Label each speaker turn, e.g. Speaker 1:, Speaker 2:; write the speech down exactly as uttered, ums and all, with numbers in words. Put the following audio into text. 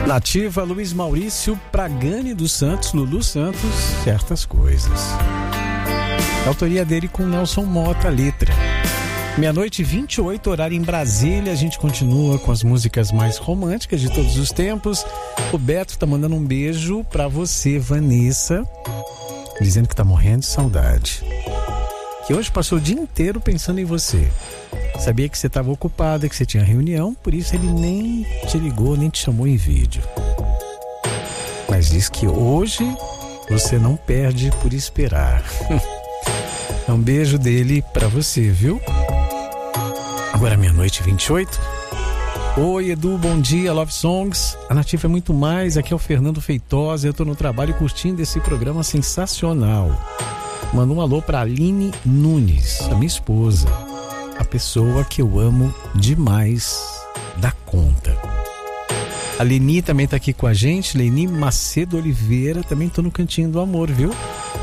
Speaker 1: Nativa, Luiz Maurício, Pragani dos Santos, Lulu Santos, Certas Coisas. A autoria dele com Nelson Mota, a letra. Meia-noite e vinte e oito, horário em Brasília. A gente continua com as músicas mais românticas de todos os tempos. O Beto tá mandando um beijo pra você, Vanessa, dizendo que tá morrendo de saudade. Que hoje passou o dia inteiro pensando em você. Sabia que você estava ocupada, que você tinha reunião, por isso ele nem te ligou, nem te chamou em vídeo. Mas diz que hoje você não perde por esperar. É um beijo dele pra você, viu? Agora meia-noite e vinte e oito. Oi, Edu, bom dia, Love Songs. A Nativa é muito mais, aqui é o Fernando Feitosa. Eu tô no trabalho curtindo esse programa sensacional. Manda um alô pra Aline Nunes, a minha esposa. A pessoa que eu amo demais da conta. A Leni também tá aqui com a gente. Leni Macedo Oliveira, também tô no Cantinho do Amor, viu?